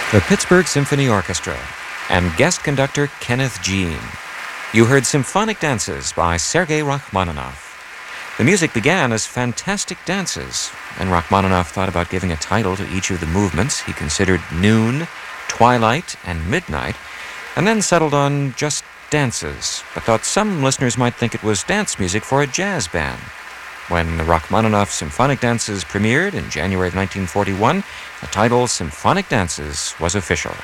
The Pittsburgh Symphony Orchestra and guest conductor Kenneth Jean. You heard Symphonic Dances by Sergei Rachmaninoff. The music began as fantastic dances, and Rachmaninoff thought about giving a title to each of the movements. He considered noon, twilight, and midnight, and then settled on just dances, but thought some listeners might think it was dance music for a jazz band. When the Rachmaninoff Symphonic Dances premiered in January of 1941, the title Symphonic Dances was official.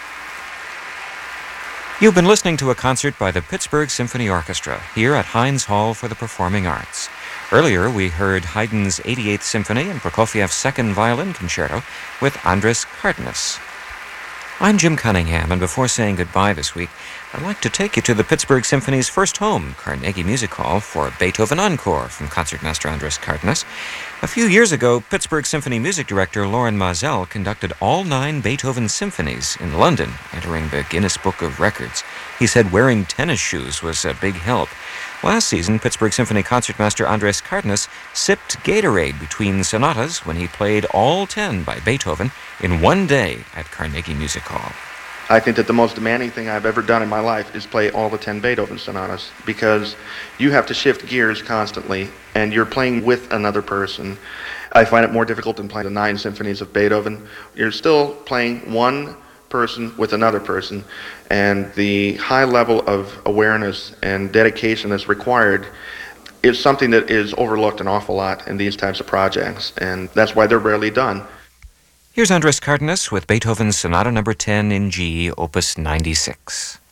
You've been listening to a concert by the Pittsburgh Symphony Orchestra here at Heinz Hall for the Performing Arts. Earlier, we heard Haydn's 88th Symphony and Prokofiev's Second Violin Concerto with Andras Cardenas. I'm Jim Cunningham, and before saying goodbye this week, I'd like to take you to the Pittsburgh Symphony's first home, Carnegie Music Hall, for a Beethoven Encore from concertmaster Andras Cardenas. A few years ago, Pittsburgh Symphony music director Loren Mazel conducted all 9 Beethoven symphonies in London, entering the Guinness Book of Records. He said wearing tennis shoes was a big help. Last season, Pittsburgh Symphony concertmaster Andras Cardenas sipped Gatorade between sonatas when he played all 10 by Beethoven in one day at Carnegie Music Hall. I think that the most demanding thing I've ever done in my life is play all the 10 Beethoven sonatas, because you have to shift gears constantly and you're playing with another person. I find it more difficult than playing the 9 symphonies of Beethoven. You're still playing one person with another person, and the high level of awareness and dedication that's required is something that is overlooked an awful lot in these types of projects, and that's why they're rarely done. Here's Andras Cardenas with Beethoven's Sonata No. 10 in G, Opus 96.